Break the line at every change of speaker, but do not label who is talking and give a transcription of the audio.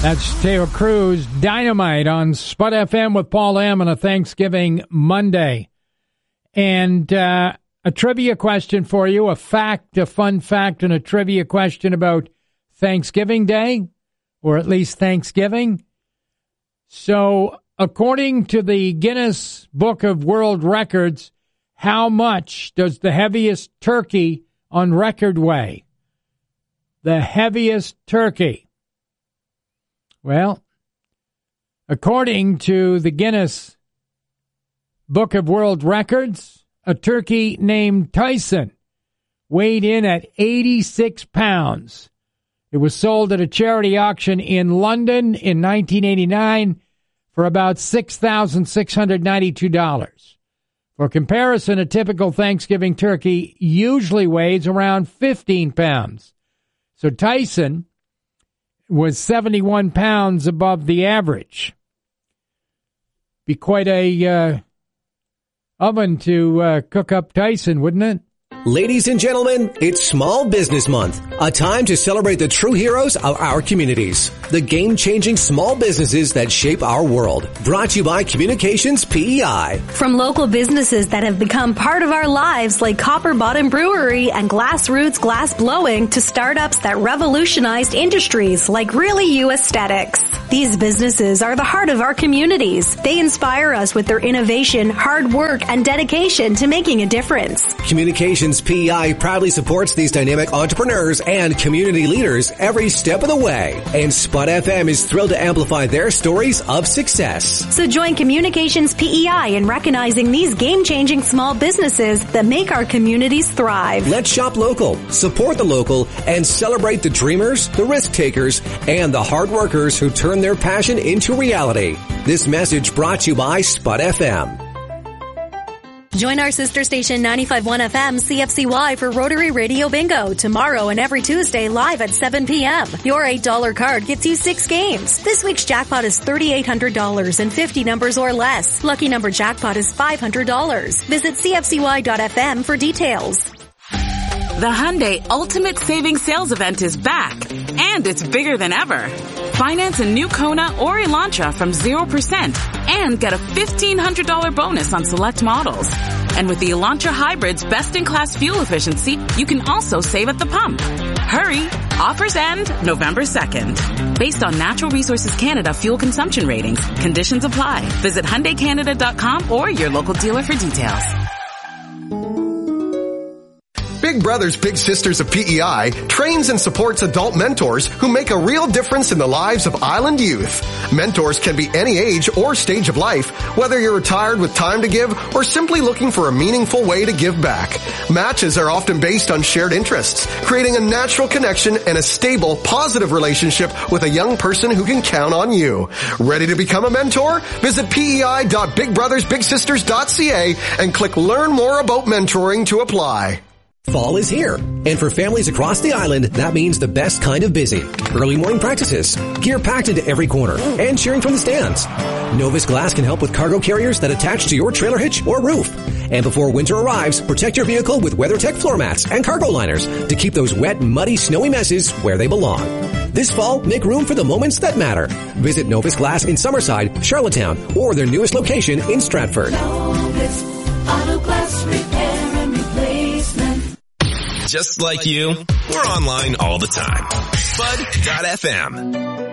That's Taylor Cruz, Dynamite on Spud FM with Paul M. on a Thanksgiving Monday. And a trivia question for you, a fun fact, and a trivia question about Thanksgiving Day, or at least Thanksgiving. So, according to the Guinness Book of World Records, how much does the heaviest turkey on record weigh? The heaviest turkey. Well, according to the Guinness Book of World Records, a turkey named Tyson weighed in at 86 pounds. It was sold at a charity auction in London in 1989 for about $6,692. For comparison, a typical Thanksgiving turkey usually weighs around 15 pounds. So Tyson was 71 pounds above the average. Be quite a oven to cook up Tyson, wouldn't it?
Ladies and gentlemen, it's Small Business Month, a time to celebrate the true heroes of our communities, the game-changing small businesses that shape our world. Brought to you by Communications PEI.
From local businesses that have become part of our lives like Copper Bottom Brewery and Glassroots Glass Blowing to startups that revolutionized industries like Really You Aesthetics. These businesses are the heart of our communities. They inspire us with their innovation, hard work, and dedication to making a difference.
Communications PEI proudly supports these dynamic entrepreneurs and community leaders every step of the way. And Spud FM is thrilled to amplify their stories of success.
So join Communications PEI in recognizing these game-changing small businesses that make our communities thrive.
Let's shop local, support the local, and celebrate the dreamers, the risk takers, and the hard workers who turn their passion into reality. This message brought to you by Spud FM.
Join our sister station 95.1 FM CFCY for Rotary Radio Bingo tomorrow and every Tuesday live at 7 p.m. Your $8 card gets you 6 games. This week's jackpot is $3,800 and 50 numbers or less. Lucky number jackpot is $500. Visit CFCY.FM for details.
The Hyundai Ultimate Savings Sales Event is back, and it's bigger than ever. Finance a new Kona or Elantra from 0% and get a $1,500 bonus on select models. And with the Elantra Hybrid's best-in-class fuel efficiency, you can also save at the pump. Hurry! Offers end November 2nd. Based on Natural Resources Canada fuel consumption ratings, conditions apply. Visit HyundaiCanada.com or your local dealer for details.
Big Brothers Big Sisters of PEI trains and supports adult mentors who make a real difference in the lives of island youth. Mentors can be any age or stage of life, whether you're retired with time to give or simply looking for a meaningful way to give back. Matches are often based on shared interests, creating a natural connection and a stable, positive relationship with a young person who can count on you. Ready to become a mentor? Visit pei.bigbrothersbigsisters.ca and click Learn More About Mentoring to apply.
Fall is here, and for families across the island, that means the best kind of busy. Early morning practices, gear packed into every corner, and cheering from the stands. Novus Glass can help with cargo carriers that attach to your trailer hitch or roof. And before winter arrives, protect your vehicle with WeatherTech floor mats and cargo liners to keep those wet, muddy, snowy messes where they belong. This fall, make room for the moments that matter. Visit Novus Glass in Summerside, Charlottetown, or their newest location in Stratford.
Novus Auto Glass Repair and Replacement.
Just like you, we're online all the time. Spud.fm.